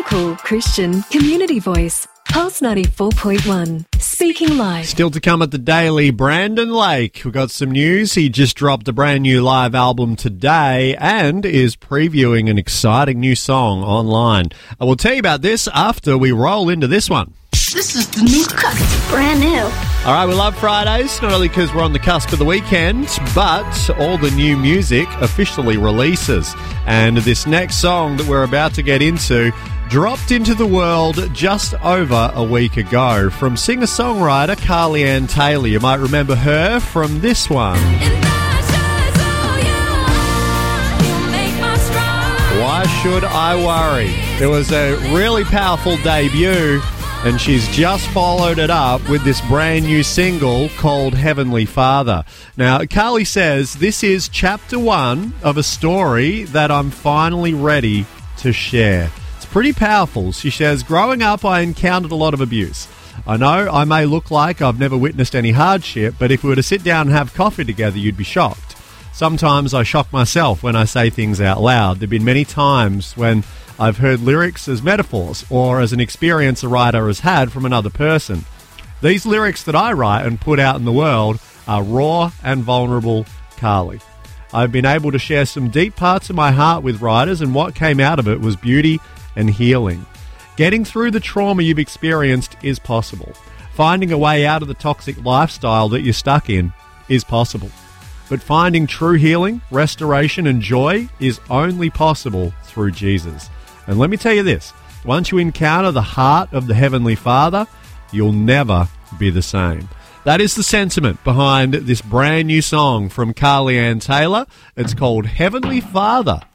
local, Christian, community voice. Pulse 94.1, speaking live. Still to come at the Daily, Brandon Lake. We've got some news. He just dropped a brand new live album today and is previewing an exciting new song online. I will tell you about this after we roll into this one. This is the new cut. Brand new. All right, we love Fridays, not only because we're on the cusp of the weekend, but all the new music officially releases. And this next song that we're about to get into dropped into the world just over a week ago from singer-songwriter Carly Ann Taylor. You might remember her from this one. Why Should I Worry? It was a really powerful debut, and she's just followed it up with this brand new single called Heavenly Father. Now, Carly says this is chapter 1 of a story that I'm finally ready to share. Pretty powerful. She says, growing up, I encountered a lot of abuse. I know I may look like I've never witnessed any hardship, but if we were to sit down and have coffee together, you'd be shocked. Sometimes I shock myself when I say things out loud. There have been many times when I've heard lyrics as metaphors or as an experience a writer has had from another person. These lyrics that I write and put out in the world are raw and vulnerable, Carly. I've been able to share some deep parts of my heart with writers, and what came out of it was beauty and healing. Getting through the trauma you've experienced is possible. Finding a way out of the toxic lifestyle that you're stuck in is possible. But finding true healing, restoration and joy is only possible through Jesus. And let me tell you this, once you encounter the heart of the Heavenly Father, you'll never be the same. That is the sentiment behind this brand new song from Carly Ann Taylor. It's called Heavenly Father.